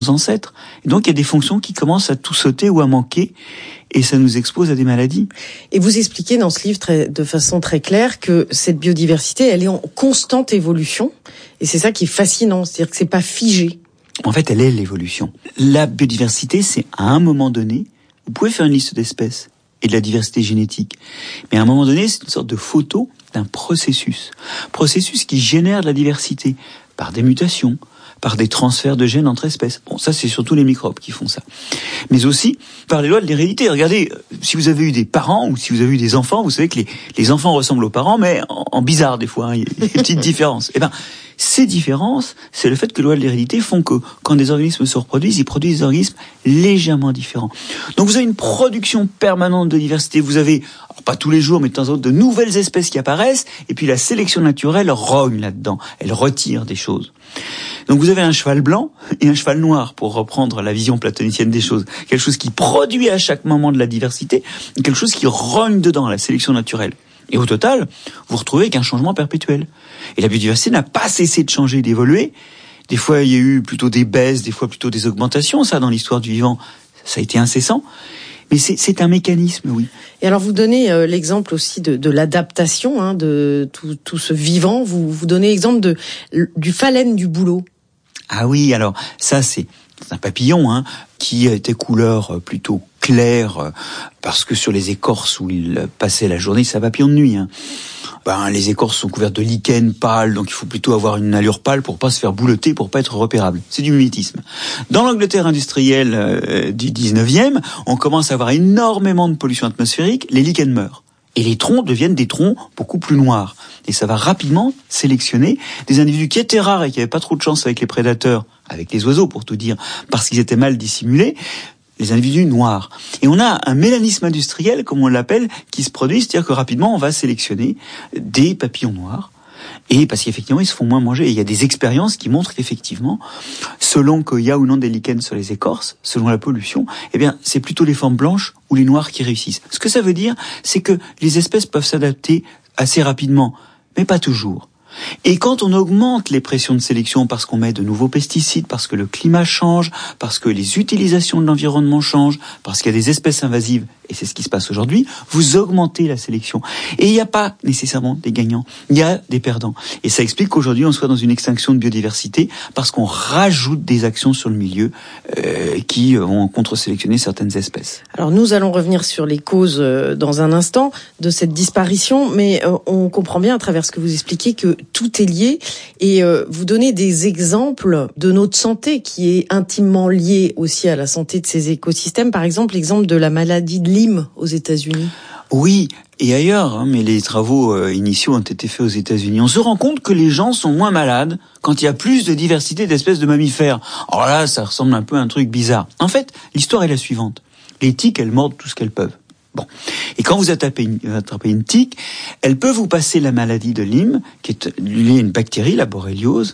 ancêtres. Et donc, il y a des fonctions qui commencent à tout sauter ou à manquer, et ça nous expose à des maladies. Et vous expliquez dans ce livre de façon très claire que cette biodiversité, elle est en constante évolution, et c'est ça qui est fascinant, c'est-à-dire que c'est pas figé. En fait, elle est l'évolution. La biodiversité, c'est à un moment donné, vous pouvez faire une liste d'espèces et de la diversité génétique, mais à un moment donné, c'est une sorte de photo d'un processus qui génère de la diversité par des mutations, par des transferts de gènes entre espèces. Bon, ça, c'est surtout les microbes qui font ça. Mais aussi par les lois de l'hérédité. Regardez, si vous avez eu des parents ou si vous avez eu des enfants, vous savez que les enfants ressemblent aux parents, mais en bizarre des fois, hein, il y a des petites différences. Eh ben, ces différences, c'est le fait que les lois de l'hérédité font que quand des organismes se reproduisent, ils produisent des organismes légèrement différents. Donc vous avez une production permanente de diversité. Vous avez, alors pas tous les jours, mais de temps en temps, de nouvelles espèces qui apparaissent, et puis la sélection naturelle rogne là-dedans. Elle retire des choses. Donc vous avez un cheval blanc et un cheval noir, pour reprendre la vision platonicienne des choses. Quelque chose qui produit à chaque moment de la diversité, et quelque chose qui rogne dedans, la sélection naturelle. Et au total, vous retrouvez avec un changement perpétuel. Et la biodiversité n'a pas cessé de changer, d'évoluer. Des fois, il y a eu plutôt des baisses, des fois plutôt des augmentations. Ça, dans l'histoire du vivant, ça a été incessant. Mais c'est un mécanisme, oui. Et alors, vous donnez l'exemple aussi de l'adaptation, hein, de tout ce vivant. Vous donnez l'exemple du phalène du bouleau. Ah oui, alors ça, c'est un papillon, hein, qui était couleur plutôt claire, parce que sur les écorces où il passait la journée, c'est un papillon de nuit, hein. Les écorces sont couvertes de lichen pâle, donc il faut plutôt avoir une allure pâle pour pas se faire bouleter, pour pas être repérable. C'est du mimétisme. Dans l'Angleterre industrielle du 19e, on commence à avoir énormément de pollution atmosphérique, les lichens meurent. Et les troncs deviennent des troncs beaucoup plus noirs. Et ça va rapidement sélectionner des individus qui étaient rares et qui n'avaient pas trop de chance avec les prédateurs, avec les oiseaux pour tout dire, parce qu'ils étaient mal dissimulés, les individus noirs. Et on a un mélanisme industriel, comme on l'appelle, qui se produit, c'est-à-dire que rapidement on va sélectionner des papillons noirs, et parce qu'effectivement ils se font moins manger. Et il y a des expériences qui montrent qu'effectivement, selon qu'il y a ou non des lichens sur les écorces, selon la pollution, eh bien c'est plutôt les formes blanches ou les noirs qui réussissent. Ce que ça veut dire, c'est que les espèces peuvent s'adapter assez rapidement, mais pas toujours. Et quand on augmente les pressions de sélection parce qu'on met de nouveaux pesticides, parce que le climat change, parce que les utilisations de l'environnement changent, parce qu'il y a des espèces invasives, et c'est ce qui se passe aujourd'hui, vous augmentez la sélection. Et il n'y a pas nécessairement des gagnants, il y a des perdants. Et ça explique qu'aujourd'hui on soit dans une extinction de biodiversité parce qu'on rajoute des actions sur le milieu qui vont contre-sélectionner certaines espèces. Alors nous allons revenir sur les causes dans un instant de cette disparition, mais on comprend bien à travers ce que vous expliquez que tout est lié, et vous donnez des exemples de notre santé qui est intimement liée aussi à la santé de ces écosystèmes. Par exemple, l'exemple de la maladie de Lyme aux États-Unis. Oui, et ailleurs, hein, mais les travaux initiaux ont été faits aux États-Unis. On se rend compte que les gens sont moins malades quand il y a plus de diversité d'espèces de mammifères. Alors là, ça ressemble un peu à un truc bizarre. En fait, l'histoire est la suivante. Les tiques, elles mordent tout ce qu'elles peuvent. Bon. Et quand vous attrapez une tique, elle peut vous passer la maladie de Lyme, qui est liée à une bactérie, la borréliose,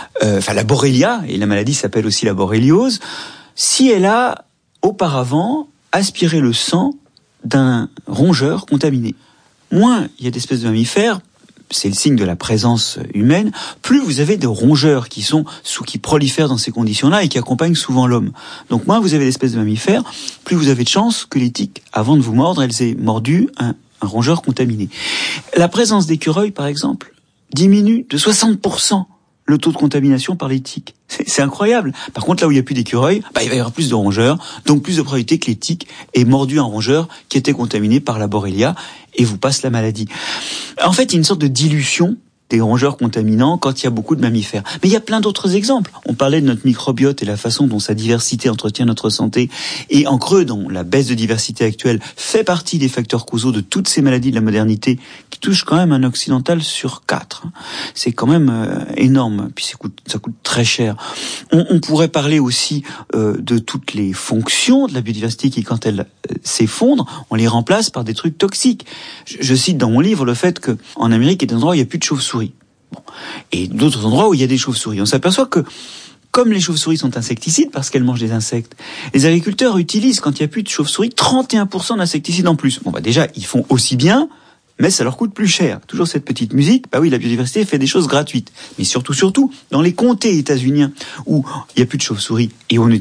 la borrelia, et la maladie s'appelle aussi la borréliose, si elle a auparavant aspiré le sang d'un rongeur contaminé. Moins il y a d'espèces de mammifères, c'est le signe de la présence humaine, plus vous avez de rongeurs qui prolifèrent dans ces conditions-là et qui accompagnent souvent l'homme. Donc moins vous avez d'espèces de mammifères, plus vous avez de chances que les tiques, avant de vous mordre, elles aient mordu un rongeur contaminé. La présence d'écureuils, par exemple, diminue de 60% le taux de contamination par les tiques. C'est incroyable. Par contre, là où il n'y a plus d'écureuils, il va y avoir plus de rongeurs, donc plus de probabilité que les tiques aient mordu un rongeur qui était contaminé par la borrelia et vous passe la maladie. En fait, il y a une sorte de dilution des rongeurs contaminants quand il y a beaucoup de mammifères. Mais il y a plein d'autres exemples. On parlait de notre microbiote et la façon dont sa diversité entretient notre santé. Et en creux, dont la baisse de diversité actuelle fait partie des facteurs causaux de toutes ces maladies de la modernité qui touchent quand même un occidental sur 4. C'est quand même énorme. Puis ça coûte très cher. On pourrait parler aussi de toutes les fonctions de la biodiversité qui, quand elles s'effondrent, on les remplace par des trucs toxiques. Je cite dans mon livre le fait qu'en Amérique, il y a des endroits où il n'y a plus de chauves-souris. Bon. Et d'autres endroits où il y a des chauves-souris. On s'aperçoit que, comme les chauves-souris sont insecticides parce qu'elles mangent des insectes, les agriculteurs utilisent, quand il n'y a plus de chauves-souris, 31% d'insecticides en plus. Bon, déjà, ils font aussi bien, mais ça leur coûte plus cher. Toujours cette petite musique, oui, la biodiversité fait des choses gratuites. Mais surtout, dans les comtés états-uniens où il n'y a plus de chauves-souris et on